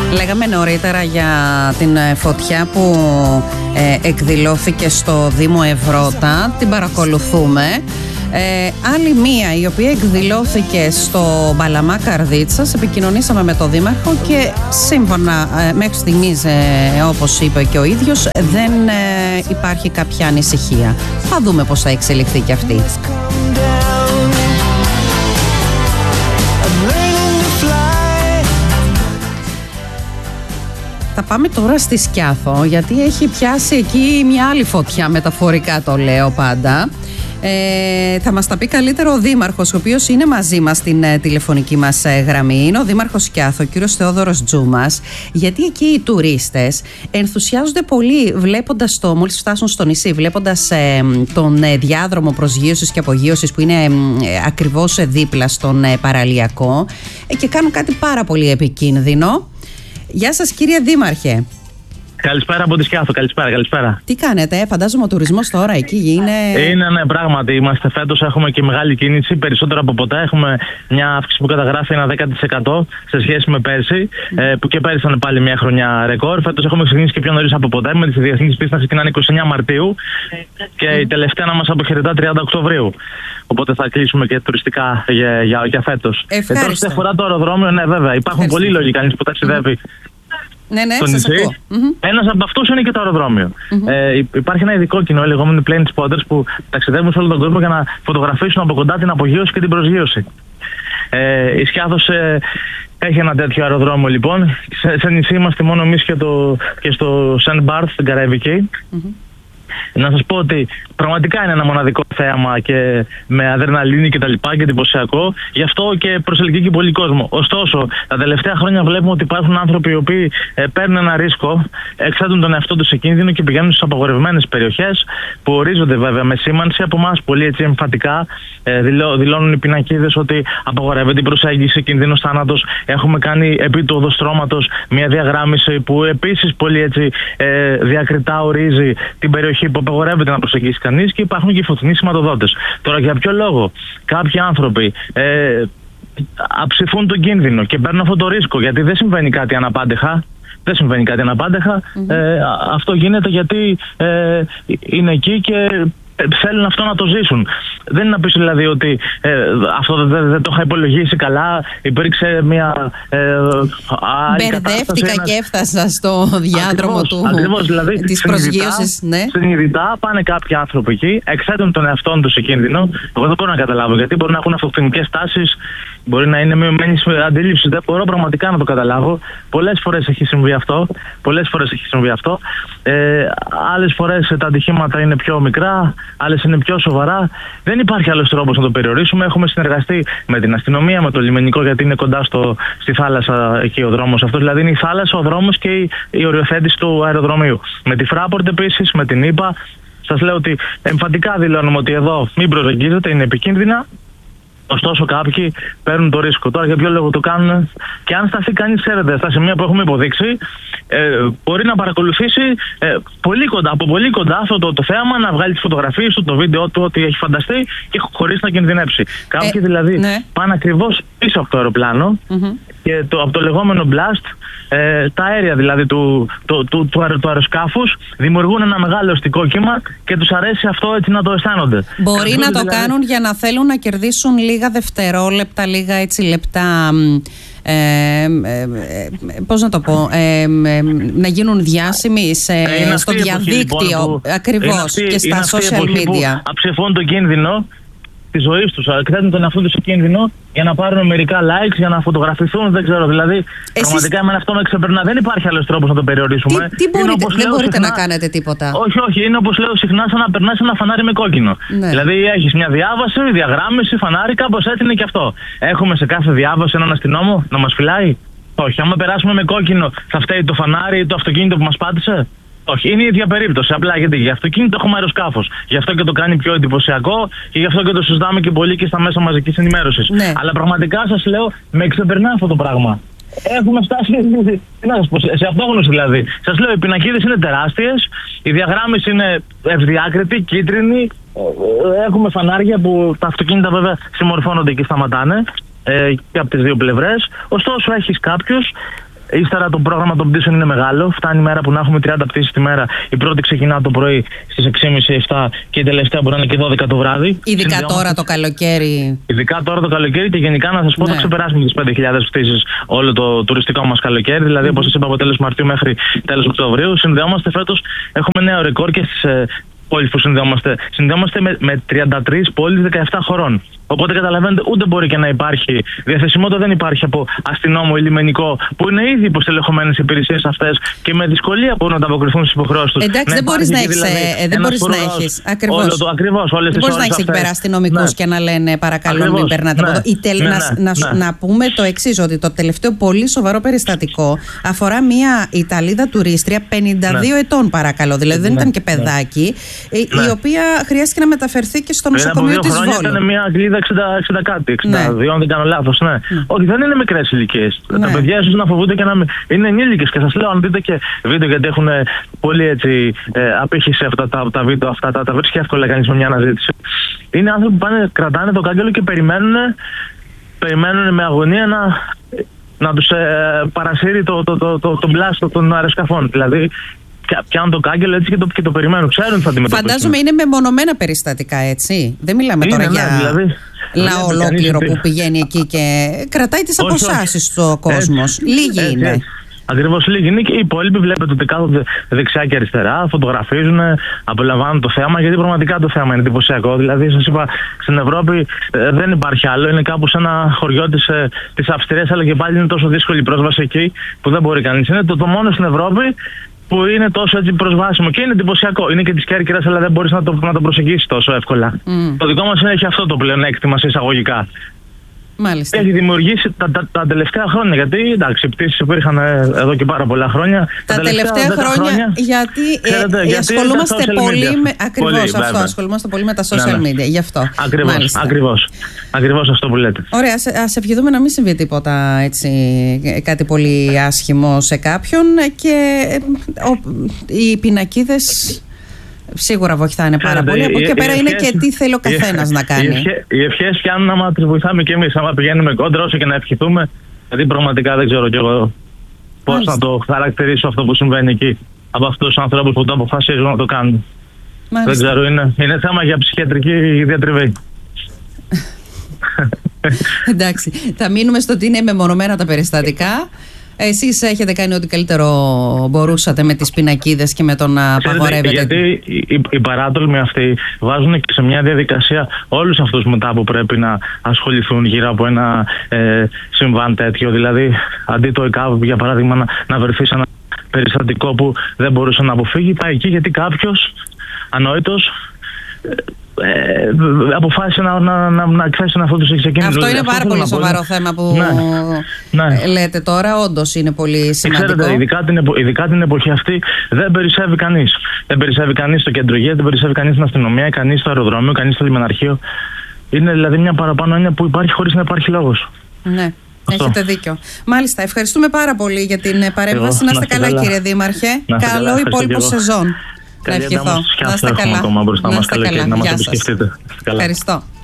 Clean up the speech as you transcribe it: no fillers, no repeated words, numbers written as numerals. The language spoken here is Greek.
Λέγαμε νωρίτερα για την φωτιά που εκδηλώθηκε στο Δήμο Ευρώτα. Την παρακολουθούμε. Άλλη μία η οποία εκδηλώθηκε στο Μπαλαμά Καρδίτσας. Επικοινωνήσαμε με τον Δήμαρχο και σύμφωνα μέχρι στιγμής, όπως είπε και ο ίδιος, δεν υπάρχει κάποια ανησυχία. Θα δούμε πώς θα εξελιχθεί και αυτή. Θα πάμε τώρα στη Σκιάθο, γιατί έχει πιάσει εκεί μια άλλη φωτιά, μεταφορικά το λέω πάντα. Θα μας τα πει καλύτερο ο Δήμαρχος, ο οποίος είναι μαζί μας στην τηλεφωνική μας γραμμή. Είναι ο Δήμαρχος Σκιάθο, ο κύριος Θεόδωρος Τζούμας. Γιατί εκεί οι τουρίστες ενθουσιάζονται πολύ βλέποντας μόλις φτάσουν στο νησί, βλέποντας τον διάδρομο προσγείωσης και απογείωσης που είναι ακριβώς δίπλα στον παραλιακό, και κάνουν κάτι πάρα πολύ επικίνδυνο. Γεια σας, κύριε Δήμαρχε. Καλησπέρα από τη Σκιάθο, καλησπέρα. Τι κάνετε, φαντάζομαι ο τουρισμός τώρα εκεί είναι. Ναι, πράγματι. Είμαστε φέτος, έχουμε και μεγάλη κίνηση, περισσότερο από ποτέ. Έχουμε μια αύξηση που καταγράφει ένα 10% σε σχέση με πέρσι, που και πέρσι ήταν πάλι μια χρονιά ρεκόρ. Φέτος έχουμε ξεκινήσει και πιο νωρίς από ποτέ, με τις διεθνείς πίστες να ξεκινάνε 29 Μαρτίου και η τελευταία να μας αποχαιρετά 30 Οκτωβρίου. Οπότε θα κλείσουμε και τουριστικά για φέτος. Τώρα, σε αφορά το αεροδρόμιο, ναι, βέβαια, υπάρχουν πολλοί λόγοι κανείς που ταξιδεύει. Ναι, σας ακούω. Ένας από αυτούς είναι και το αεροδρόμιο. Υπάρχει ένα ειδικό κοινό, οι λεγόμενοι plane spotters, που ταξιδεύουν σε όλο τον κόσμο για να φωτογραφίσουν από κοντά την απογείωση και την προσγείωση. Η Σκιάθος έχει ένα τέτοιο αεροδρόμιο, λοιπόν. Σε νησί είμαστε μόνο εμείς και στο Σεντ Μπάρθ, στην Καραϊβική. Να σας πω ότι πραγματικά είναι ένα μοναδικό θέαμα και με αδρεναλίνη και τα λοιπά και εντυπωσιακό. Γι' αυτό και προσελκύει και πολύ κόσμο. Ωστόσο, τα τελευταία χρόνια βλέπουμε ότι υπάρχουν άνθρωποι οι οποίοι παίρνουν ένα ρίσκο, εξέτουν τον εαυτό τους σε κίνδυνο και πηγαίνουν στις απαγορευμένες περιοχές που ορίζονται βέβαια με σήμανση από εμάς πολύ έτσι εμφατικά. Δηλώνουν οι πινακίδες ότι απαγορεύεται η προσέγγιση, κινδύνος θάνατος. Έχουμε κάνει επί του οδοστρώματος μια διαγράμμιση που επίσης πολύ έτσι διακριτά ορίζει την περιοχή που απαγορεύεται να προσεγγίσει κανείς, και υπάρχουν και φωτεινοί σηματοδότες. Τώρα, για ποιο λόγο κάποιοι άνθρωποι αψηφούν τον κίνδυνο και παίρνουν αυτό το ρίσκο? Γιατί δεν συμβαίνει κάτι αναπάντεχα. Αυτό γίνεται γιατί είναι εκεί και θέλουν αυτό να το ζήσουν. Δεν είναι να πεις δηλαδή ότι αυτό δεν το είχα υπολογίσει καλά, υπήρξε μια μπερδεύτηκα και έφτασα στο διάδρομο δηλαδή, της προσγείωσης. Συνειδητά πάνε κάποιοι άνθρωποι εκεί, εξέτουν τον εαυτόν τους σε κίνδυνο. Εγώ δεν μπορώ να καταλάβω, γιατί μπορεί να έχουν αυτοκτονικές τάσεις, μπορεί να είναι μειωμένη αντίληψη, δεν μπορώ πραγματικά να το καταλάβω. Πολλές φορές έχει συμβεί αυτό. Άλλες φορές τα ατυχήματα είναι πιο μικρά, άλλες είναι πιο σοβαρά. Δεν υπάρχει άλλος τρόπος να το περιορίσουμε. Έχουμε συνεργαστεί με την αστυνομία, με το λιμενικό, γιατί είναι κοντά στη θάλασσα εκεί ο δρόμος αυτός. Δηλαδή είναι η θάλασσα, ο δρόμος και η οριοθέτηση του αεροδρομίου. Με τη Fraport επίσης, με την ΥΠΑ. Σας λέω ότι εμφατικά δηλώνουμε ότι εδώ μην προσεγγίζετε, είναι επικίνδυνα. Ωστόσο, κάποιοι παίρνουν το ρίσκο. Τώρα, για ποιο λόγο το κάνουν? Και αν σταθεί κανείς, ξέρετε, στα σημεία που έχουμε υποδείξει, μπορεί να παρακολουθήσει από πολύ κοντά αυτό το θέαμα, να βγάλει τις φωτογραφίες του, το βίντεο του, ό,τι έχει φανταστεί, και χωρίς να κινδυνεύσει. Κάποιοι δηλαδή πάνε ακριβώς πίσω από το αεροπλάνο και από το λεγόμενο blast, τα αέρια δηλαδή του αεροσκάφους δημιουργούν ένα μεγάλο οστικό κύμα και τους αρέσει αυτό έτσι να το αισθάνονται. Μπορεί να το κάνουν για να θέλουν να κερδίσουν λίγα δευτερόλεπτα, λίγα έτσι λεπτά, πώς να το πω, να γίνουν διάσημοι στο διαδίκτυο, ακριβώς, και στα social media. Αψηφούν το κίνδυνο τη ζωή τους, εκθέτουν τον εαυτό τους σε κίνδυνο για να πάρουν μερικά likes, για να φωτογραφηθούν, δεν ξέρω. Δηλαδή, πραγματικά εμένα αυτό με ξεπερνά. Δεν υπάρχει άλλος τρόπος να το περιορίσουμε. Δεν μπορείτε να κάνετε τίποτα? Όχι. Είναι όπως λέω συχνά, σαν να περνάς ένα φανάρι με κόκκινο. Ναι. Δηλαδή, έχεις μια διάβαση, διαγράμμιση, φανάρι, κάπως έτσι είναι και αυτό. Έχουμε σε κάθε διάβαση έναν αστυνόμο να μας φυλάει? Όχι. Άμα περάσουμε με κόκκινο, θα φταίει το φανάρι ή το αυτοκίνητο που μας πάτησε? Όχι, είναι η ίδια περίπτωση. Απλά γιατί για αυτοκίνητο έχουμε αεροσκάφος. Γι' αυτό και το κάνει πιο εντυπωσιακό και γι' αυτό και το συζητάμε και πολύ και στα μέσα μαζικής ενημέρωσης. Ναι. Αλλά πραγματικά σας λέω, με ξεπερνά αυτό το πράγμα. Έχουμε φτάσει σε αυτόγνωση δηλαδή. Σας λέω, οι πινακίδες είναι τεράστιες, η διαγράμμιση είναι ευδιάκριτη, κίτρινη. Έχουμε φανάρια που τα αυτοκίνητα βέβαια συμμορφώνονται και σταματάνε και από τις δύο πλευρές. Ωστόσο, έχεις κάποιους Ύστερα το πρόγραμμα των πτήσεων είναι μεγάλο. Φτάνει η μέρα που να έχουμε 30 πτήσεις τη μέρα. Η πρώτη ξεκινά το πρωί στις 6.30-7 και η τελευταία μπορεί να είναι και 12 το βράδυ. Ειδικά τώρα το καλοκαίρι. Ειδικά τώρα το καλοκαίρι και γενικά να σας πω, θα ξεπεράσουμε τις 5.000 πτήσεις όλο το τουριστικό μας καλοκαίρι. Δηλαδή, όπως σας είπα, από τέλος Μαρτίου μέχρι τέλος Οκτωβρίου. Συνδεόμαστε φέτος, έχουμε νέο ρεκόρ και στις πόλεις που συνδεόμαστε. Συνδεόμαστε με 33 πόλεις 17 χωρών. Οπότε καταλαβαίνετε, ούτε μπορεί και να υπάρχει διαθεσιμότητα, δεν υπάρχει από αστυνόμο ή λιμενικό, που είναι ήδη υποστελεχωμένες οι υπηρεσίες αυτές και με δυσκολία μπορούν να ανταποκριθούν στις υποχρεώσεις τους. Εντάξει, δεν μπορείς να έχεις. Ακριβώς. Δεν μπορείς να έχεις εκεί πέρα αστυνομικούς και να λένε παρακαλώ μην περνάτε από εδώ. Να πούμε το εξής, ότι το τελευταίο πολύ σοβαρό περιστατικό αφορά μια Ιταλίδα τουρίστρια 52 ετών, παρακαλώ. Δηλαδή δεν ήταν και παιδάκι, η οποία χρειάστηκε να μεταφερθεί και στο νοσοκομείο της Βόλου. 60 κάτι, 62, αν δεν κάνω λάθος. Ναι. Όχι, δεν είναι μικρές ηλικίες. Τα παιδιά ίσως να φοβούνται και να μην. Είναι ενήλικες. Και σας λέω, αν δείτε και βίντεο, γιατί έχουν πολύ έτσι απήχηση αυτά τα βίντεο, αυτά τα βρίσκει εύκολα κανείς με μια αναζήτηση. Είναι άνθρωποι που πάνε, κρατάνε το κάγκελο και περιμένουν με αγωνία να τους παρασύρει το μπλάστο των αεροσκαφών. Δηλαδή, πιάνουν το κάγκελο έτσι και το περιμένουν. Ξέρουν θα αντιμετωπίσουν. Φαντάζομαι είναι μεμονωμένα περιστατικά, έτσι. Δεν μιλάμε τώρα για λαό ολόκληρο που πηγαίνει εκεί και κρατάει τις αποστάσεις του ο κόσμος. Λίγοι είναι. Ακριβώς, λίγοι είναι και οι υπόλοιποι βλέπετε ότι κάθονται δεξιά και αριστερά, φωτογραφίζουν, απολαμβάνουν το θέαμα, γιατί πραγματικά το θέαμα είναι εντυπωσιακό. Δηλαδή, σας είπα, στην Ευρώπη δεν υπάρχει άλλο. Είναι κάπου σε ένα χωριό της Αυστρίας, αλλά και πάλι είναι τόσο δύσκολη η πρόσβαση εκεί που δεν μπορεί κανείς. Είναι το μόνο στην Ευρώπη που είναι τόσο έτσι προσβάσιμο και είναι εντυπωσιακό. Είναι και της Κέρκυρας, αλλά δεν μπορείς να το προσεγγίσεις τόσο εύκολα. Το δικό μας έχει αυτό το πλεονέκτημα σε εισαγωγικά. Μάλιστα. Έχει δημιουργήσει τα τελευταία χρόνια, γιατί εντάξει, οι πτήσεις υπήρχαν εδώ και πάρα πολλά χρόνια. Τα τελευταία χρόνια γιατί ασχολούμαστε πολύ με. Ακριβώς αυτό, ασχολούμαστε πολύ με τα social media. Γι' αυτό. Ακριβώς αυτό που λέτε. Ωραία, ας ευχηθούμε να μην συμβεί τίποτα έτσι, κάτι πολύ άσχημο σε κάποιον και οι πινακίδες σίγουρα βοηθάνε πάρα πολύ. Από εκεί πέρα είναι και τι θέλει ο καθένας να κάνει. Οι ευχές πιάνουν άμα τις βοηθάμε κι εμείς. Άμα πηγαίνουμε κόντρα, όσο και να ευχηθούμε. Γιατί πραγματικά δεν ξέρω κι εγώ πώς να το χαρακτηρίσω αυτό που συμβαίνει εκεί. Από αυτούς τους ανθρώπους που το αποφασίζουν να το κάνουν. Δεν ξέρω, είναι θέμα για ψυχιατρική διατριβή. Εντάξει, θα μείνουμε στο ότι είναι μεμονωμένα τα περιστατικά. Εσείς έχετε κάνει ό,τι καλύτερο μπορούσατε με τις πινακίδες και με το να απαγορεύετε. Γιατί οι παράτολμοι αυτοί βάζουν και σε μια διαδικασία όλους αυτούς μετά που πρέπει να ασχοληθούν γύρω από ένα συμβάν τέτοιο. Δηλαδή, αντί το ΕΚΑΒ, για παράδειγμα, να βρεθεί σε ένα περιστατικό που δεν μπορούσε να αποφύγει, πάει εκεί γιατί κάποιος ανόητος αποφάσισε να εκθέσει αυτό το ξεκίνημα. Αυτό είναι πάρα πολύ σοβαρό θέμα που λέτε τώρα. Όντως είναι πολύ σημαντικό. Ξέρετε, ειδικά την εποχή αυτή δεν περισσεύει κανείς. Δεν περισσεύει κανείς στο κέντρο υγείας, δεν περισσεύει κανείς στην αστυνομία, κανείς στο αεροδρόμιο, κανείς στο λιμεναρχείο. Είναι δηλαδή μια παραπάνω έννοια που υπάρχει χωρίς να υπάρχει λόγος. Ναι. Έχετε δίκιο. Μάλιστα, ευχαριστούμε πάρα πολύ για την παρέμβαση. Να είστε καλά, κύριε Δήμαρχε. Καλό υπόλοιπο σεζόν. Να ευχηθώ. Να είστε καλά. Να είστε καλά. Γεια σας. Ευχαριστώ.